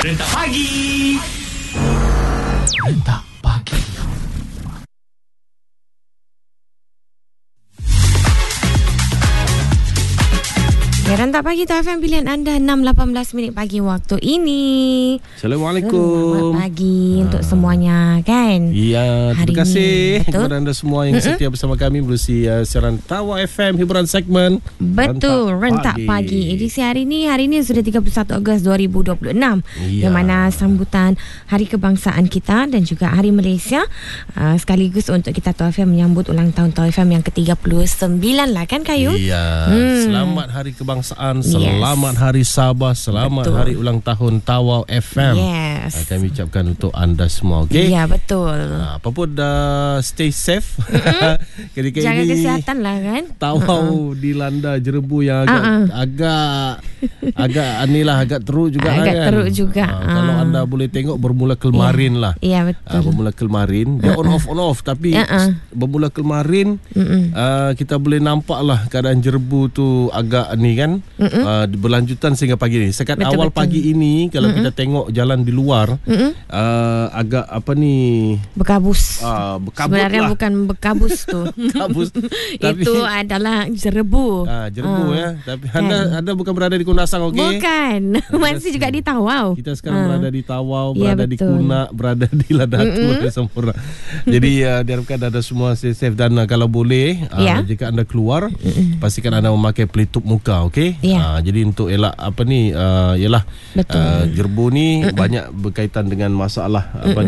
Rentak Pagi. Rentak Pagi. Rentak Pagi TFM, pilihan anda 6.18 minit pagi waktu ini. Assalamualaikum. Selamat pagi untuk semuanya, kan? Ya, terima kasih kepada anda semua yang setia bersama kami melalui siaran Tawa FM, hiburan segmen Betul, Rentak Pagi. Edisi hari ini sudah 31 Ogos 2026, yang mana sambutan Hari Kebangsaan kita dan juga Hari Malaysia, sekaligus untuk kita Tawa FM menyambut ulang tahun Tawa FM yang ke-39 lah, kan Kayu? Iya, selamat Hari Kebangsaan, selamat Hari Sabah, selamat Hari ulang tahun Tawa FM. Yes. Kami ucapkan untuk anda semua, okey? Ya, betul. Apa pun stay safe. Ketika jaga ini kesihatan lah, kan? Tawau dilanda jerebu yang agak teruk juga, agak kan? teruk juga. Kalau anda boleh tengok bermula kemarin lah. Ya, betul. Bermula kemarin dia on off tapi bermula kemarin kita boleh nampak lah keadaan jerebu tu agak ni, kan, berlanjutan sehingga pagi ni. Sekat awal pagi ini kalau kita tengok jalan di luar agak berkabus. Berkabut sebenarnya lah. Bukan berkabus tu. Kabus. Tapi itu adalah jerebu. Jerebu ya. Tapi anda bukan berada di Kundasang, okey? Bukan. Masih juga di Tawau. Kita sekarang berada di Tawau, Ya, berada di betul. Kunak, berada di Ladatu, Sempurna. Jadi diharapkan anda semua safe dan kalau boleh jika anda keluar pastikan anda memakai pelitup muka, okey? Jadi untuk elak ialah jerebu ni banyak berkaitan dengan masalah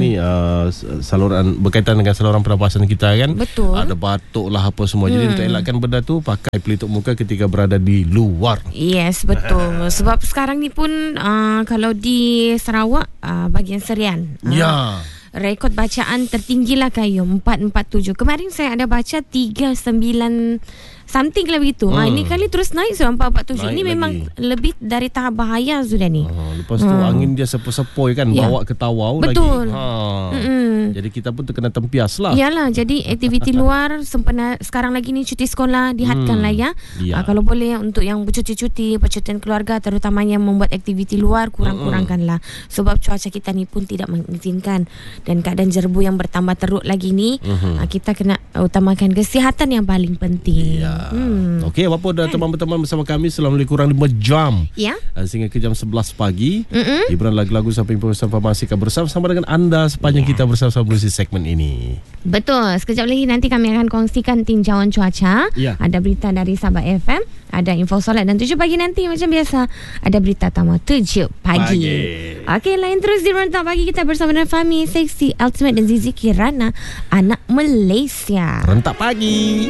saluran, berkaitan dengan saluran pernafasan kita, kan? Betul. Ada batuk lah apa semua. Jadi untuk elakkan benda tu, pakai pelitup muka ketika berada di luar. Yes, betul. Sebab sekarang ni pun kalau di Sarawak, bahagian Serian, rekod bacaan tertinggilah Kayu 447. Kemarin saya ada baca 39 something lah begitu. Ini kali terus naik sampai 447. Ini Naik memang lagi. lebih dari tahap bahaya sudah ni. Lepas tu angin dia sepoi-sepoi, kan, bawa ke Tawau lagi. Betul. Jadi kita pun terkena tempias lah. Yalah, jadi aktiviti luar sempena sekarang lagi ni cuti sekolah dihadkan lah ya. Kalau boleh untuk yang bercuti-cuti, percutian keluarga, terutamanya membuat aktiviti luar, kurang-kurangkanlah. Sebab cuaca kita ni pun tidak mengizinkan dan keadaan jerebu yang bertambah teruk lagi ni, kita kena utamakan kesihatan yang paling penting. Okey, apa dah teman-teman bersama kami selama lebih kurang 5 jam. Sehingga ke jam 11 pagi. Hiburan lagu-lagu sampai informasi akan bersama dengan anda sepanjang kita bersama melalui segmen ini. Betul. Sekejap lagi nanti kami akan kongsikan tinjauan cuaca. Ada berita dari Sabah FM, ada info solat, dan 7 pagi nanti macam biasa ada berita tamu 7 pagi. Okey, lain terus di Rentak Pagi kita bersama dengan Fahmi, Seksi, Ultimate dan Zizi Kirana, anak Malaysia. Rentak Pagi.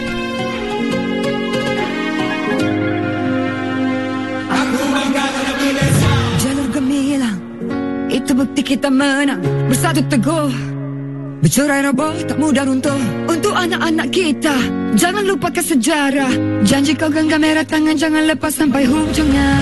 Jalur gemilang, itu bukti kita menang. Bersatu teguh, bercerai roboh tak mudah runtuh. Untuk anak-anak kita, jangan lupakan sejarah. Janji kau genggam merah tangan, jangan lepas sampai hujungnya.